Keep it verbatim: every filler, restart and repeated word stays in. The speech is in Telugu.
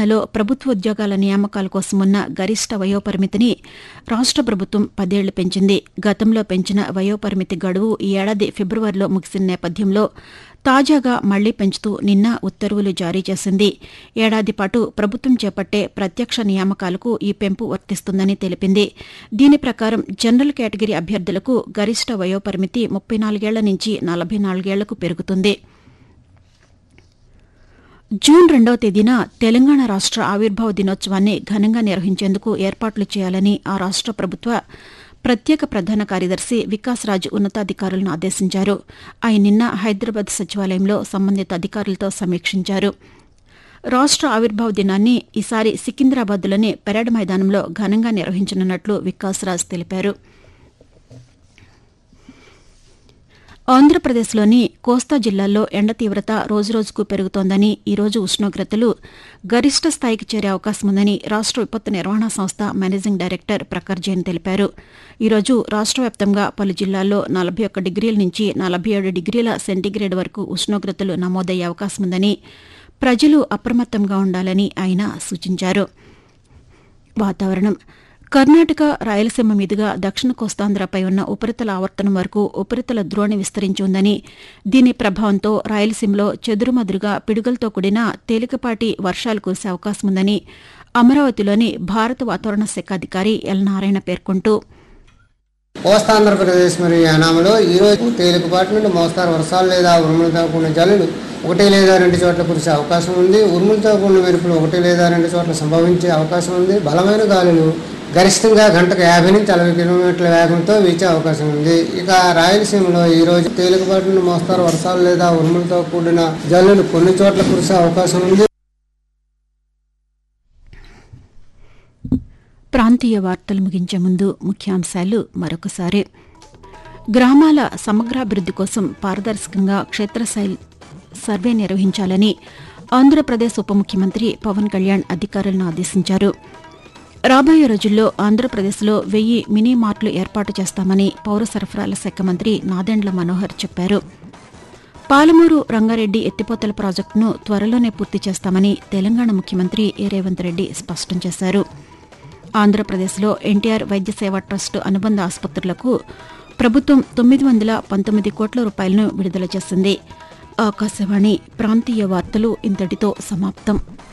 తెలంగాణలో ప్రభుత్వ ఉద్యోగాల నియామకాల కోసం ఉన్న గరిష్ట వయోపరిమితిని రాష్ట ప్రభుత్వం పదేళ్లు పెంచింది. గతంలో పెంచిన వయోపరిమితి గడువు ఈ ఏడాది ఫిబ్రవరిలో ముగిసిన నేపథ్యంలో తాజాగా మళ్లీ పెంచుతూ నిన్న ఉత్తర్వులు జారీ చేసింది. ఏడాది పాటు ప్రభుత్వం చేపట్టే ప్రత్యక్ష నియామకాలకు ఈ పెంపు వర్తిస్తుందని తెలిపింది. దీని ప్రకారం జనరల్ కేటగిరీ అభ్యర్థులకు గరిష్ట వయోపరిమితి ముప్పై నాలుగేళ్ల నుంచి నలభై నాలుగేళ్లకు పెరుగుతుంది. జూన్ రెండవ తేదీన తెలంగాణ రాష్ట ఆవిర్భావ దినోత్సవాన్ని ఘనంగా నిర్వహించేందుకు ఏర్పాట్లు చేయాలని ఆ రాష్ట ప్రభుత్వ ప్రత్యేక ప్రధాన కార్యదర్శి వికాస్ రాజ్ ఉన్నతాధికారులను ఆదేశించారు. ఆయన నిన్న హైదరాబాద్ సచివాలయంలో సంబంధిత అధికారులతో సమీక్షించారు. రాష్ట ఆవిర్భావ దినాన్ని ఈసారి సికింద్రాబాద్లోని పెరేడ్ మైదానంలో ఘనంగా నిర్వహించనున్నట్లు వికాస్ రాజ్ తెలిపారు. ఆంధ్రప్రదేశ్లోని కోస్తా జిల్లాల్లో ఎండ తీవ్రత రోజురోజుకు పెరుగుతోందని, ఈరోజు ఉష్ణోగ్రతలు గరిష్ట స్థాయికి చేరే అవకాశం ఉందని రాష్ట విపత్తు నిర్వహణ సంస్థ మేనేజింగ్ డైరెక్టర్ ప్రఖర్ జైన్ తెలిపారు. ఈరోజు రాష్ట వ్యాప్తంగా పలు జిల్లాల్లో నలభై ఒక్క డిగ్రీల నుంచి నలభై ఏడు డిగ్రీల సెంటీగ్రేడ్ వరకు ఉష్ణోగ్రతలు నమోదయ్యే అవకాశం ఉందని, ప్రజలు అప్రమత్తంగా ఉండాలని ఆయన సూచించారు. వాతావరణం కర్ణాటక, రాయలసీమ మీదుగా దక్షిణ కోస్తాంధ్రపై ఉన్న ఉపరితల ఆవర్తనం వరకు ఉపరితల ద్రోణి విస్తరించి ఉందని, దీని ప్రభావంతో రాయలసీమలో చెదురుమదురుగా పిడుగులతో కూడిన తేలికపాటి వర్షాలు కురిసే అవకాశం ఉందని అమరావతిలోని భారత వాతావరణ శాఖ అధికారి ఎల్ నారాయణ పేర్కొంటూ, కోస్తాంధ్రప్రదేశ్ మరియు యానాంలో ఈరోజు తేలికపాటి నుండి మోస్తారు వర్షాలు లేదా ఉరుములతో కూడిన జల్లులు ఒకటి లేదా రెండు చోట్ల కురిసే అవకాశం ఉంది. ఉరుములతో కూడిన మెరుపులు ఒకటి లేదా రెండు చోట్ల సంభవించే అవకాశం ఉంది. బలమైన గాలులు గరిష్టంగా గంటకు యాభై నుంచి అరవై కిలోమీటర్ల వేగంతో వీచే అవకాశం ఉంది. ఇక రాయలసీమలో ఈ రోజు తేలికపాటి నుండి మోస్తారు వర్షాలు లేదా ఉరుములతో కూడిన జల్లులు కొన్ని చోట్ల కురిసే అవకాశం ఉంది. ప్రాంతీయ వార్తలు ముగించే ముందు ముఖ్యాంశాలు మరొకసారి. గ్రామాల సమగ్రాభివృద్ది కోసం పారదర్శకంగా క్షేత్రస్థాయి సర్వే నిర్వహించాలని ఆంధ్రప్రదేశ్ ఉప ముఖ్యమంత్రి పవన్ కళ్యాణ్ అధికారులను ఆదేశించారు. రాబోయే రోజుల్లో ఆంధ్రప్రదేశ్లో వెయ్యి మినీ మార్ట్లు ఏర్పాటు చేస్తామని పౌర సరఫరాల శాఖ మంత్రి నాదెండ్ల మనోహర్ చెప్పారు. పాలమూరు రంగారెడ్డి ఎత్తిపోతల ప్రాజెక్టును త్వరలోనే పూర్తి చేస్తామని తెలంగాణ ముఖ్యమంత్రి ఏ రేవంత్ రెడ్డి స్పష్టం చేశారు. ఆంధ్రప్రదేశ్లో ఎన్టీఆర్ వైద్య సేవా ట్రస్ట్ అనుబంధ ఆసుపత్రులకు ప్రభుత్వం తొమ్మిది వందల పంతొమ్మిది కోట్ల రూపాయలను విడుదల చేసింది. ఆకాశవాణి ప్రాంతీయ వార్తలు ఇంతటితో సమాప్తం.